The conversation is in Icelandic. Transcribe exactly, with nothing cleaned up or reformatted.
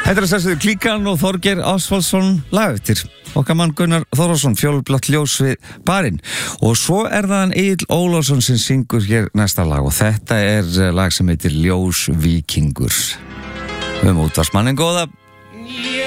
Þetta er að sérstu Klíkan og Þorgeir Ásvaldsson lag eftir okkar mann Gunnar Þórðarsson, Fjólublátt ljós við barinn. Og svo er það hann Egill Ólafsson sem syngur hér næsta lag og þetta er lag sem heitir Ljósvíkingur. Um útvarpsmanninn góða.